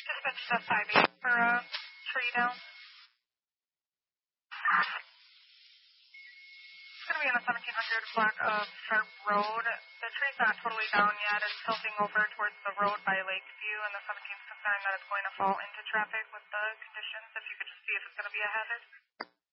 Dispatch to 5-8 for a tree down. It's going to be on a 1700 block of Sharp Road. The tree's not totally down yet. It's tilting over towards the road by Lakeview, and the 17th concerned that it's going to fall into traffic with the conditions. If you could just see if it's going to be a hazard.